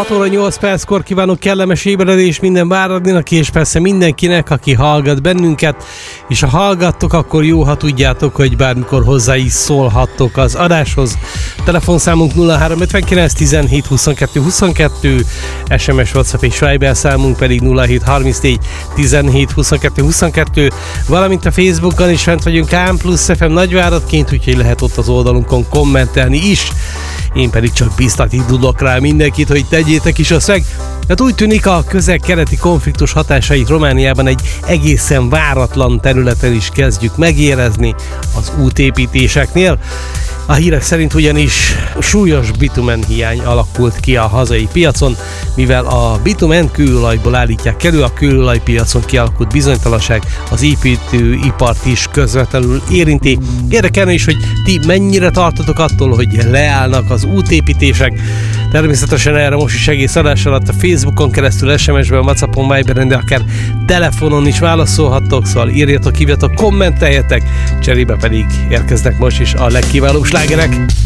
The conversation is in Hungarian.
6 óra 8 perckor kívánok kellemes ébredést minden Váradinak, és persze mindenkinek, aki hallgat bennünket, és ha hallgattok, akkor jó, ha tudjátok, hogy bármikor hozzá is szólhattok az adáshoz. Telefonszámunk 0359 17 22 22, SMS, WhatsApp és Viber számunk pedig 0734 17 22 22, valamint a Facebookon is fent vagyunk AM+FM Nagyváradként, úgyhogy lehet ott az oldalunkon kommentelni is. Én pedig csak biztatni tudok rá mindenkit, hogy tegyétek is azt meg. Hát úgy tűnik, a közel-keleti konfliktus hatásait Romániában egy egészen váratlan területen is kezdjük megérezni, az útépítéseknél. A hírek szerint ugyanis súlyos bitumenhiány alakult ki a hazai piacon, mivel a bitumen kőolajból állítják elő, a kőolajpiacon kialakult bizonytalanság az építőipart is közvetlenül érinti. Érdekelne is, hogy ti mennyire tartotok attól, hogy leállnak az útépítések. Természetesen erre most is egész adás alatt a Facebookon keresztül, SMS-ben, WhatsAppon, Viberen, de akár telefonon is válaszolhattok, szóval írjatok, hívjatok, kommenteljetek, cserébe pedig érkeznek most is a legkiválóbb slágerek.